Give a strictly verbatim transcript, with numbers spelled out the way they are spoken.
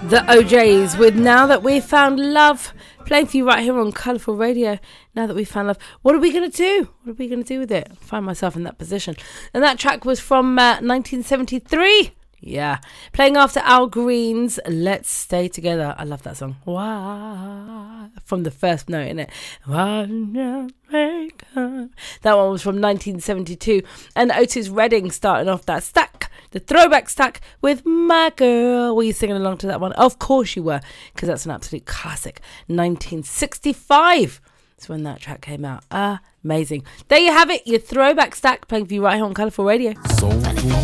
The O Js with Now That We've Found Love, playing for you right here on Colourful Radio. Now that we've found love, what are we going to do? What are we going to do with it? I find myself in that position. And that track was from uh, nineteen seventy-three. Yeah. Playing after Al Green's Let's Stay Together. I love that song. Wow. From the first note, innit? That one was from nineteen seventy-two. And Otis Redding starting off that stack, the throwback stack with My Girl. Were you singing along to that one? Of course you were, because that's an absolute classic. nineteen sixty-five. That's when that track came out. Amazing. There you have it, your throwback stack, playing for you right here on Colourful Radio. So